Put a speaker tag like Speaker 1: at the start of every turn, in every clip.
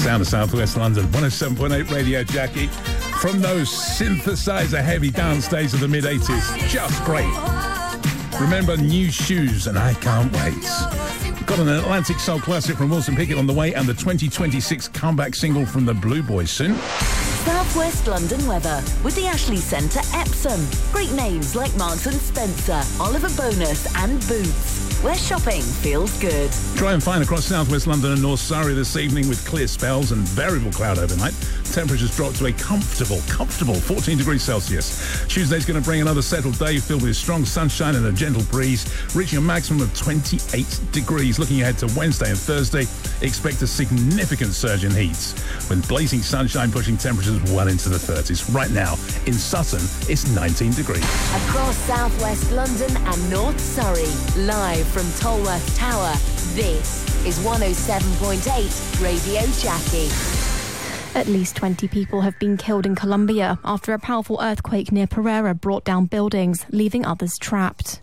Speaker 1: sound of Southwest London, 107.8 Radio Jackie. From those synthesizer-heavy dance days of the mid-80s, just great. Remember New Shoes and I Can't Wait. Got an Atlantic Soul classic from Wilson Pickett on the way, and the 2026 comeback single from the Blue Boys soon.
Speaker 2: Southwest London weather with the Ashley Centre Epsom. Great names like Marks & Spencer, Oliver Bonus and Boots, where shopping feels good.
Speaker 1: Dry and fine across Southwest London and North Surrey this evening with clear spells and variable cloud overnight. Temperatures drop to a comfortable 14 degrees Celsius. Tuesday's going to bring another settled day filled with strong sunshine and a gentle breeze, reaching a maximum of 28 degrees. Looking ahead to Wednesday and Thursday, expect a significant surge in heat, with blazing sunshine pushing temperatures well into the 30s. Right now, in Sutton, it's 19 degrees.
Speaker 2: Across Southwest London and North Surrey, live from Tolworth Tower, this is 107.8 Radio Jackie.
Speaker 3: At least 20 people have been killed in Colombia after a powerful earthquake near Pereira brought down buildings, leaving others trapped.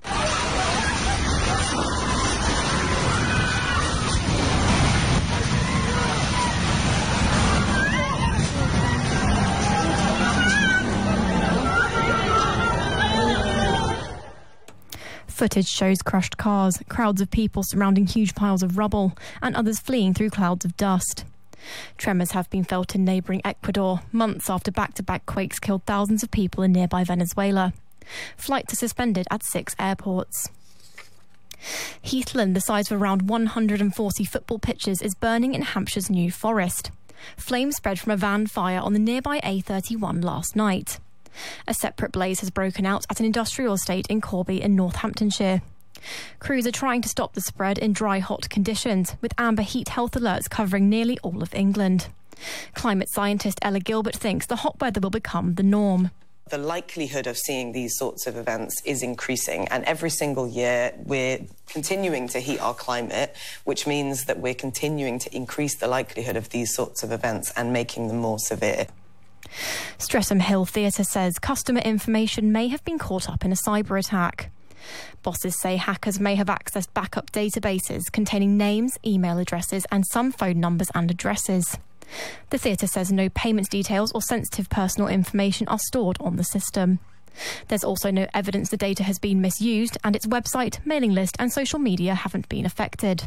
Speaker 3: Footage shows crushed cars, crowds of people surrounding huge piles of rubble, and others fleeing through clouds of dust. Tremors have been felt in neighbouring Ecuador, months after back-to-back quakes killed thousands of people in nearby Venezuela. Flights are suspended at 6 airports. Heathland, the size of around 140 football pitches, is burning in Hampshire's New Forest. Flames spread from a van fire on the nearby A31 last night. A separate blaze has broken out at an industrial estate in Corby in Northamptonshire. Crews are trying to stop the spread in dry, hot conditions, with amber heat health alerts covering nearly all of England. Climate scientist Ella Gilbert thinks the hot weather will become the norm.
Speaker 4: The likelihood of seeing these sorts of events is increasing, and every single year we're continuing to heat our climate, which means that we're continuing to increase the likelihood of these sorts of events and making them more severe.
Speaker 3: Streatham Hill Theatre says customer information may have been caught up in a cyber attack. Bosses say hackers may have accessed backup databases containing names, email addresses and some phone numbers and addresses. The theatre says no payment details or sensitive personal information are stored on the system. There's also no evidence the data has been misused, and its website, mailing list and social media haven't been affected.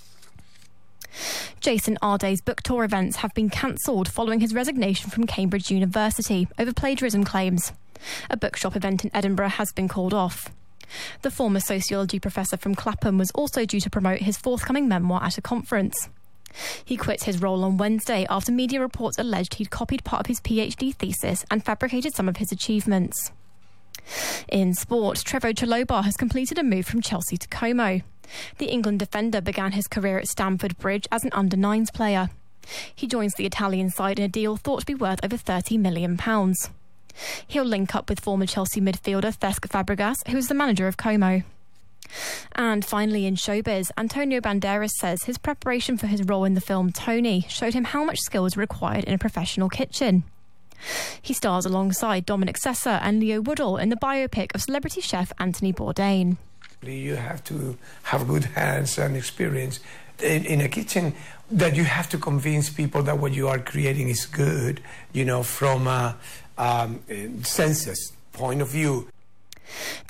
Speaker 3: Jason Arday's book tour events have been cancelled following his resignation from Cambridge University over plagiarism claims. A bookshop event in Edinburgh has been called off. The former sociology professor from Clapham was also due to promote his forthcoming memoir at a conference. He quit his role on Wednesday after media reports alleged he'd copied part of his PhD thesis and fabricated some of his achievements. In sport, Trevoh Chalobah has completed a move from Chelsea to Como. The England defender began his career at Stamford Bridge as an under-9s player. He joins the Italian side in a deal thought to be worth over £30 million. He'll link up with former Chelsea midfielder Cesc Fabregas, who is the manager of Como. And finally, in showbiz, Antonio Banderas says his preparation for his role in the film Tony showed him how much skill is required in a professional kitchen. He stars alongside Dominic Sessa and Leo Woodall in the biopic of celebrity chef Anthony Bourdain.
Speaker 5: You have to have good hands and experience in a kitchen, that you have to convince people that what you are creating is good, from a senses point of view.